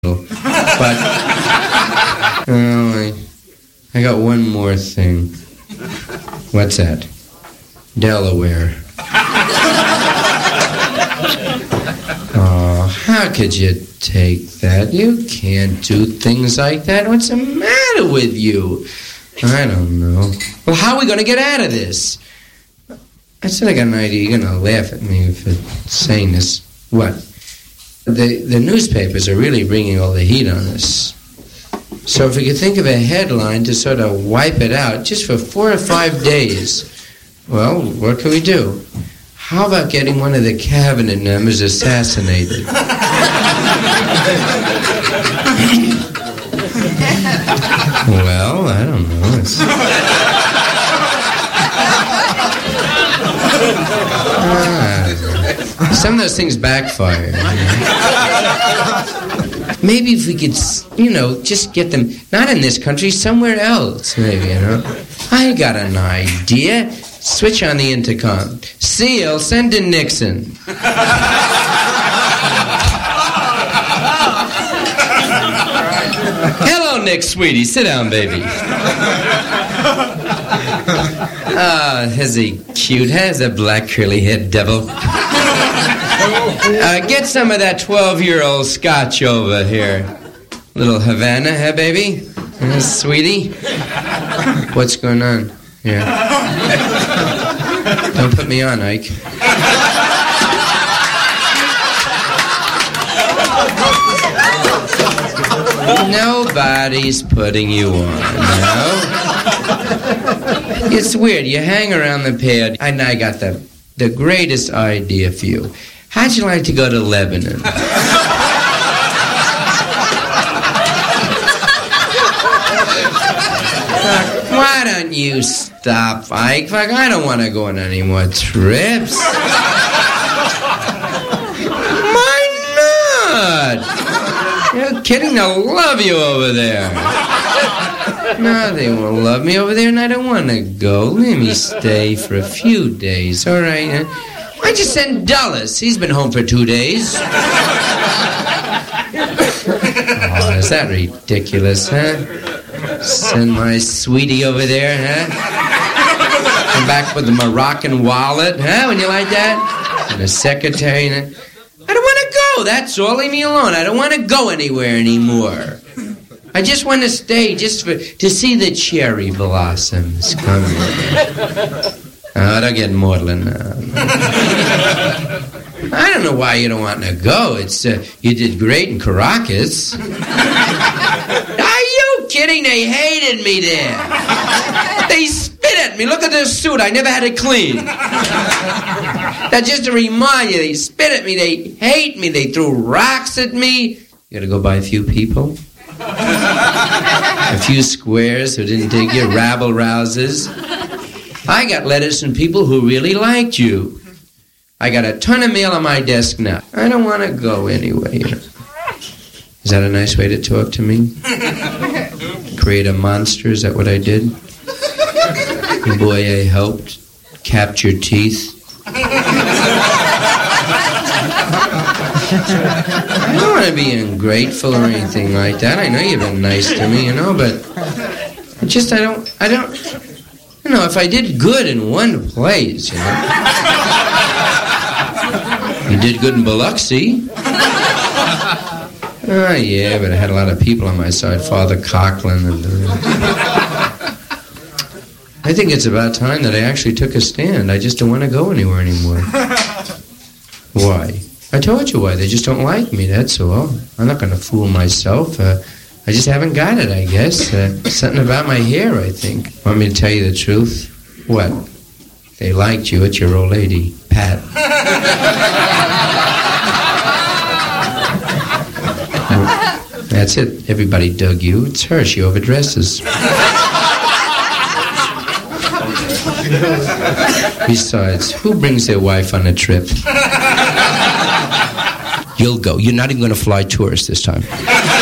But I got one more thing. What's that? Delaware. Oh, how could you take that? You can't do things like that. What's the matter with you? I don't know. Well, how are we going to get out of this? I said I got an idea. You're going to laugh at me for saying this. What? The newspapers are really bringing all the heat on us. So if we could think of a headline to sort of wipe it out just for 4 or 5 days, well, what can we do? How about getting one of the cabinet members assassinated? Well, I don't know. Some of those things backfire. You know? Maybe if we could, just get them, not in this country, somewhere else, maybe, I got an idea. Switch on the intercom. Seal, send in Nixon. Hello, Nick, sweetie. Sit down, baby. Is he cute? Has a black curly-haired devil. Get some of that 12-year-old scotch over here. Little Havana, huh, baby? Sweetie? What's going on? Yeah. Don't put me on, Ike. Nobody's putting you on, no? It's weird. You hang around the pad, and I got the greatest idea for you. How'd you like to go to Lebanon? Why don't you stop, Ike? Fuck, I don't want to go on any more trips. Why not? You're kidding? They'll love you over there. No, they won't love me over there, and I don't want to go. Let me stay for a few days, all right? Why don't you send Dulles? He's been home for 2 days. Oh, is that ridiculous, huh? Send my sweetie over there, huh? Come back with a Moroccan wallet, huh? When you like that? And a secretary. I don't want to go, that's all. Leave me alone. I don't want to go anywhere anymore. I just want to stay to see the cherry blossoms come in. Oh, don't get maudlin now. I don't know why you don't want to go. It's you did great in Caracas. Are you kidding? They hated me there. They spit at me. Look at this suit. I never had it clean. That's just to remind you. They spit at me. They hate me. They threw rocks at me. You got to go by a few people. A few squares who didn't dig you, rabble-rousers. I got letters from people who really liked you. I got a ton of mail on my desk now. I don't want to go anyway. Is that a nice way to talk to me? Create a monster, is that what I did? The boy I helped capture teeth. I don't want to be ungrateful or anything like that. I know you've been nice to me, but I don't, if I did good in one place, You did good in Biloxi. Oh, yeah, but I had a lot of people on my side. Father Coughlin and... I think it's about time that I actually took a stand. I just don't want to go anywhere anymore. Why? I told you why. They just don't like me, that's all. I'm not going to fool myself. I just haven't got it, I guess. Something about my hair, I think. Want me to tell you the truth? What? They liked you. It's your old lady, Pat. That's it. Everybody dug you. It's her. She overdresses. Besides, who brings their wife on a trip? You'll go. You're not even going to fly tourists this time.